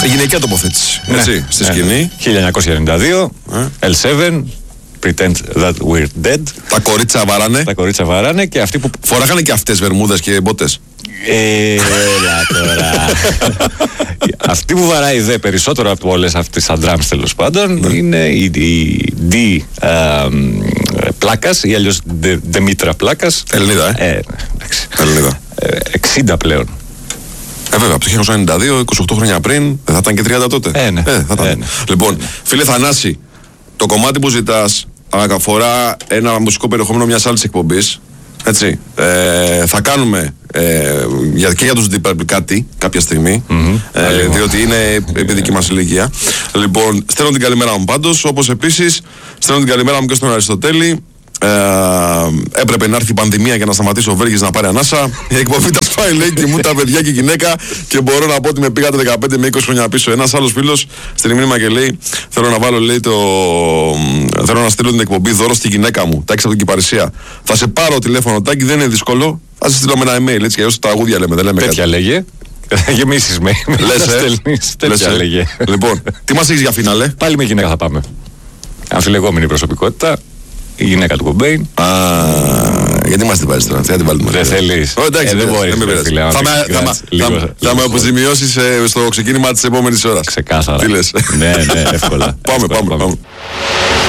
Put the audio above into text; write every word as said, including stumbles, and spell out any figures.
Σε γυναικεία τοποθέτηση. Ναι, έτσι, στη ναι, σκηνή. χίλια εννιακόσια ενενήντα δύο, Ε. ελ σέβεν, Pretend That We're Dead. Τα κορίτσια βαράνε. Τα κορίτσια βαράνε και αυτοί που. Φοράγανε και αυτές βερμούδες και μπότες. Ε, έλα τώρα. Αυτή που βαράει δε περισσότερο από όλες αυτές τις αντράμς τέλος πάντων είναι η, η D Πλάκας ή αλλιώς Δεμήτρα Πλάκας. Ελληνίδα, ε. ε εντάξει. Ελληνίδα. Ε, εξήντα πλέον. Ε, βέβαια, από το χίλια εννιακόσια ενενήντα δύο, είκοσι οκτώ χρόνια πριν, δεν θα ήταν και τριάντα τότε. Ε, ναι. Ε, θα ήταν. Ε, ναι. Λοιπόν, φίλε Θανάση, το κομμάτι που ζητάς αφορά ένα μουσικό περιεχόμενο μιας άλλης εκπομπής. Έτσι. Ε, θα κάνουμε ε, για, και για τους Deep Purple κάτι κάποια στιγμή. Mm-hmm. Ε, διότι είναι επί δική μας ηλικία. Λοιπόν, στέλνω την καλημέρα μου πάντως. Όπως επίσης, στέλνω την καλημέρα μου και στον Αριστοτέλη. Ε, έπρεπε να έρθει η πανδημία για να σταματήσει ο Βέργης να πάρει ανάσα. Η εκπομπή τα σπάει, λέει, και μου τα παιδιά και η γυναίκα. Και μπορώ να πω ότι με πήγατε δεκαπέντε με είκοσι χρόνια πίσω. Ένας άλλος φίλος στην μήνυμα και λέει: Θέλω να βάλω, λέει, το. Θέλω να στείλω την εκπομπή δώρο στη γυναίκα μου. Τάκη από την Κυπαρισία. Θα σε πάρω τηλέφωνο, Τάκη, δεν είναι δύσκολο. Θα σε στείλω με ένα email, έτσι, και τα τραγούδια λέμε. Δεν λέμε τέτοια κάτι. λέγε. Γεμίσεις με. Λες, ε. Τέτοια λέγε. Λοιπόν, τι μας έχεις για φινάλε? Πάλι με γυναίκα θα πάμε. Αμφιλεγόμενη προσωπικότητα. Η γυναίκα του Κομπέιν. Α, γιατί μας την βάζεις τώρα, τι θα την βάλουμε? Δεν θέλεις. Ω, εντάξει, Ε, δεν δεν μπορείς, με ρε πειράζει. φίλε, άμα Θα μην με- θα κρατάς με- λίγο- θα- λίγο Θα με χώρο. αποζημιώσεις ε, στο ξεκίνημα της επόμενης ώρας. Ξεκάθαρα. Τι λες? Ναι, ναι, εύκολα. Πάμε, Εύκολα, πάμε, πάμε.